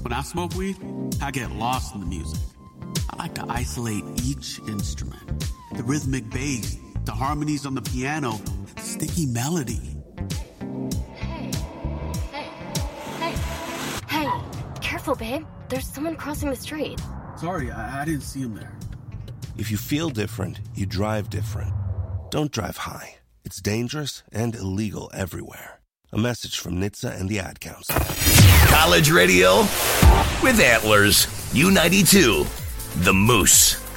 When I smoke weed, I get lost in the music. I like to isolate each instrument. The rhythmic bass, the harmonies on the piano, the sticky melody. Hey, careful, babe. There's someone crossing the street. Sorry, I didn't see him there. If you feel different, you drive different. Don't drive high. It's dangerous and illegal everywhere. A message from NHTSA and the Ad Council. College radio with Antlers. U92, the Moose.